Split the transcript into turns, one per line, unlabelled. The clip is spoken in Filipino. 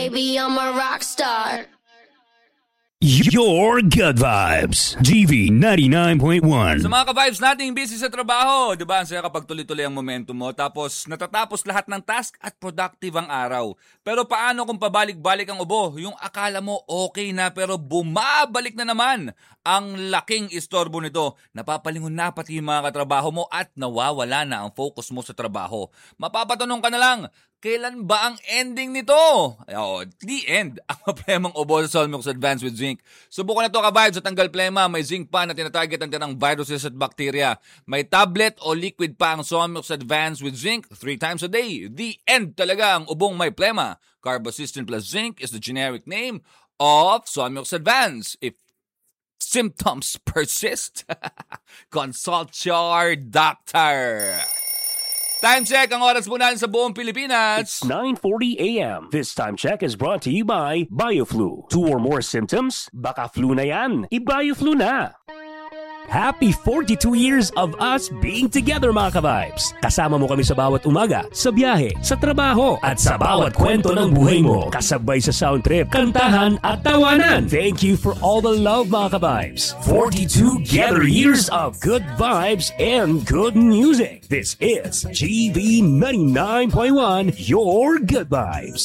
baby, I'm a rock star.
Your Good Vibes, GV 99.1.
Sa mga ka-vibes nating busy sa trabaho, di ba? Ang saya kapag tuloy-tuloy ang momentum mo, tapos natatapos lahat ng task at productive ang araw. Pero paano kung pabalik-balik ang ubo? Yung akala mo okay na pero bumabalik na naman. Ang laking istorbo nito. Napapalingon na pati yung mga katrabaho mo at nawawala na ang focus mo sa trabaho. Mapapatanong ka na lang, kailan ba ang ending nito? The end. Ang mapremang ubo sa Solmux Advanced with Zinc. Subukan na ito ka-vibes at tanggal plema. May zinc pa na tinatarget ang tinang viruses at bacteria. May tablet o liquid pa ang Solmux Advanced with Zinc 3 times a day. The end talaga ang ubong may plema. Carbosystem plus zinc is the generic name of Solmux Advanced. If symptoms persist, consult your doctor. Time check, ang oras po natin sa buong Pilipinas.
It's 9:40 a.m. This time check is brought to you by BioFlu. 2 or more symptoms? Baka flu na yan. I-BioFlu na. Happy 42 years of us being together, mga ka-vibes. Kasama mo kami sa bawat umaga, sa biyahe, sa trabaho, at sa bawat kwento ng buhay mo. Kasabay sa sound trip, kantahan at tawanan. Thank you for all the love, mga ka-vibes. 42 together years of good vibes and good music. This is GV 99.1, your Good Vibes.